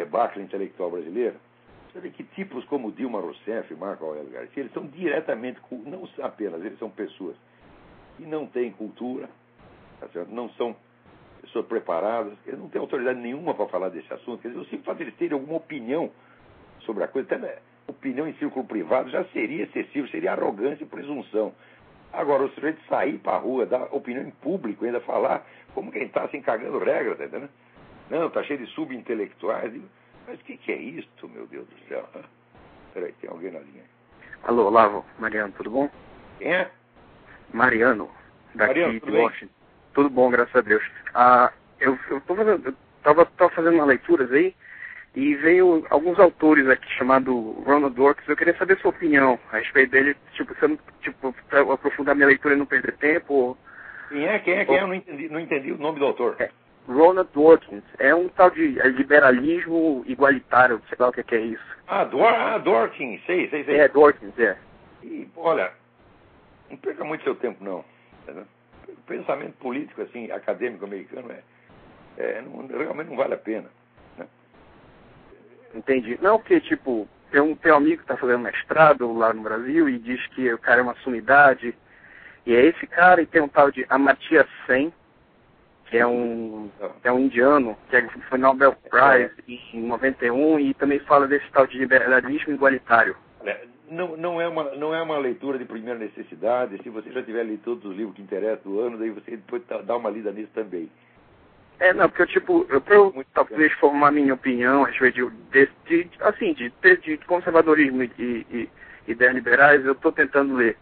debacle intelectual brasileira, você vê que tipos como Dilma Rousseff e Marco Aurélio Garcia, eles são diretamente, não apenas, eles são pessoas que não têm cultura, tá certo? Não são pessoas preparadas, eles não têm autoridade nenhuma para falar desse assunto. Quer dizer, o simples fato de eles terem alguma opinião sobre a coisa, até opinião em círculo privado, já seria excessivo, seria arrogância e presunção. Agora, o sujeito sair para a rua, dar opinião em público, ainda falar como quem está assim cagando regra, tá entendendo? Não, está cheio de subintelectuais. Mas o que é isso, meu Deus do céu? Peraí, tem alguém na linha. Alô, Olavo, Mariano, tudo bom? Quem é? Mariano, daqui Mariano, de Washington. Tudo bom, graças a Deus. Eu tava fazendo umas leituras aí e veio alguns autores aqui chamado Ronald Dworkin. Eu queria saber sua opinião a respeito dele, pra eu aprofundar minha leitura e não perder tempo. Quem é? Eu não entendi o nome do autor. Ronald Dworkin. É um tal de liberalismo igualitário, sei lá o que é isso. Dworkin, sei. É, Dworkin, é. E, olha, não perca muito seu tempo, não. O pensamento político, assim, acadêmico americano, realmente não vale a pena. Né? Entendi. Não, porque, tem um amigo que está fazendo mestrado lá no Brasil e diz que o cara é uma sumidade. E é esse cara, e tem um tal de Amartya Sen, que é um indiano, que foi Nobel Prize em 91, e também fala desse tal de liberalismo igualitário. Não é uma leitura de primeira necessidade. Se você já tiver lido todos os livros que interessam do ano, daí você depois dá uma lida nisso também. Não, porque eu talvez formar minha opinião a respeito de conservadorismo e ideias liberais, eu estou tentando ler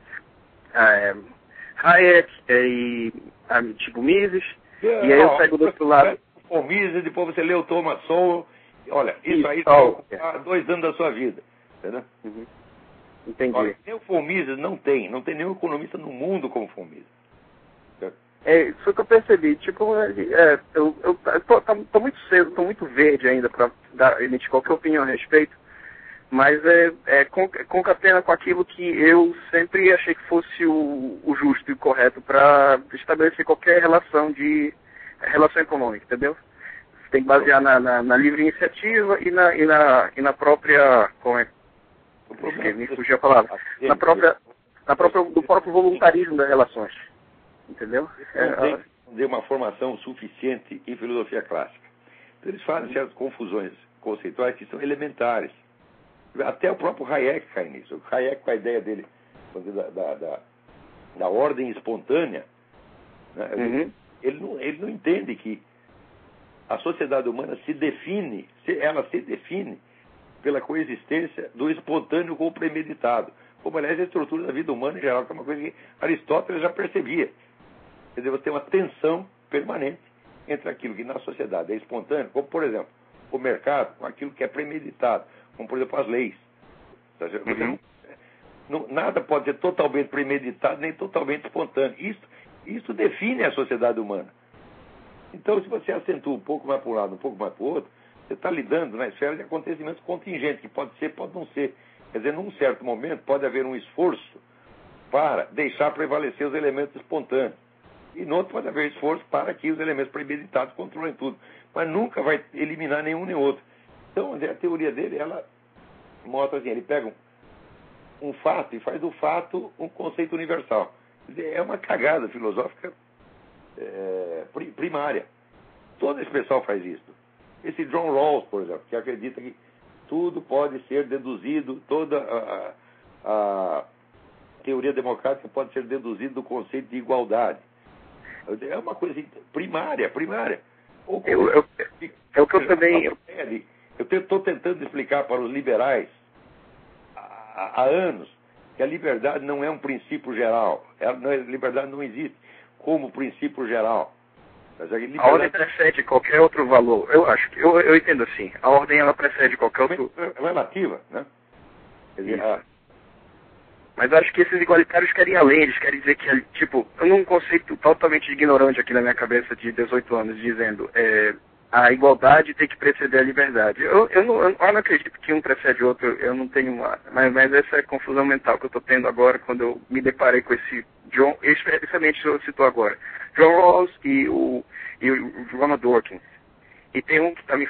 Hayek e Mises, e aí eu pego do outro lado. O Mises, depois você lê o Thomas Sowell. Olha, isso aí vai ocupar 2 anos da sua vida. Entendeu? Uhum. Entendi. Olha, nem o Mises não tem nenhum economista no mundo como o Mises. Isso que eu percebi. Eu tô muito cedo, tô muito verde ainda para emitir qualquer opinião a respeito, mas concatena com aquilo que eu sempre achei que fosse o justo e o correto para estabelecer qualquer relação econômica, entendeu? Você tem que basear na livre iniciativa e na própria, me fugiu a palavra, do próprio voluntarismo das relações. Entendeu? Não tem uma formação suficiente em filosofia clássica. Então eles fazem certas confusões conceituais que são elementares. Até o próprio Hayek cai nisso. O Hayek, com a ideia dele da ordem espontânea, né? Uhum. Ele não entende que a sociedade humana se define pela coexistência do espontâneo com o premeditado. Como, aliás, a estrutura da vida humana em geral, que é uma coisa que Aristóteles já percebia. Quer dizer, você tem uma tensão permanente entre aquilo que na sociedade é espontâneo, como, por exemplo, o mercado, com aquilo que é premeditado, como, por exemplo, as leis. Nada pode ser totalmente premeditado, nem totalmente espontâneo. Isso define a sociedade humana. Então, se você acentua um pouco mais para um lado, um pouco mais para o outro, você está lidando na esfera de acontecimentos contingentes, que pode ser, pode não ser. Quer dizer, num certo momento, pode haver um esforço para deixar prevalecer os elementos espontâneos. E no outro pode haver esforço para que os elementos premeditados controlem tudo. Mas nunca vai eliminar nenhum nem outro. Então, a teoria dele, ela mostra assim, ele pega um fato e faz do fato um conceito universal. Quer dizer, é uma cagada filosófica primária. Todo esse pessoal faz isso. Esse John Rawls, por exemplo, que acredita que tudo pode ser deduzido, toda a teoria democrática pode ser deduzida do conceito de igualdade. É uma coisa primária. É o que eu também... Eu estou tentando explicar para os liberais há anos que a liberdade não é um princípio geral. A liberdade não existe como princípio geral. Mas a ordem precede qualquer outro valor. Eu acho que eu entendo assim. A ordem ela precede qualquer outro... Relativa, né? Quer dizer, mas acho que esses igualitários querem além, eles querem dizer que, eu não conceito totalmente ignorante aqui na minha cabeça de 18 anos, dizendo a igualdade tem que preceder a liberdade. Eu não acredito que um precede o outro, eu não tenho uma... Mas essa é a confusão mental que eu estou tendo agora, quando eu me deparei com esse John, especialmente eu citou agora, John Rawls e o Ronald Dworkin. E tem um que está me